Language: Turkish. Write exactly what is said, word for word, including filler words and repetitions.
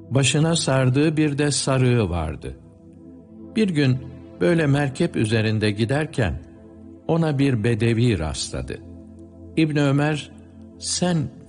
Başına sardığı bir de sarığı vardı. Bir gün böyle merkep üzerinde giderken ona bir bedevi rastladı. İbn Ömer, "Sen